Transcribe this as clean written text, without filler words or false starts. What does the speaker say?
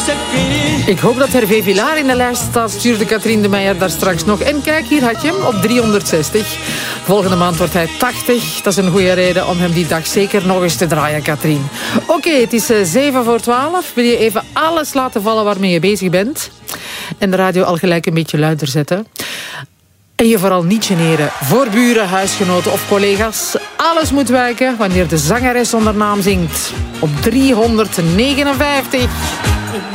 Ik hoop dat Hervé Villaar in de lijst staat, stuurde Katrien de Meijer daar straks nog. En kijk, hier had je hem op 360. Volgende maand wordt hij 80. Dat is een goede reden om hem die dag zeker nog eens te draaien, Katrien. Oké, het is 7:12. Wil je even alles laten vallen waarmee je bezig bent? En de radio al gelijk een beetje luider zetten. En je vooral niet generen voor buren, huisgenoten of collega's. Alles moet wijken wanneer de zangeres zonder naam zingt. Op 359.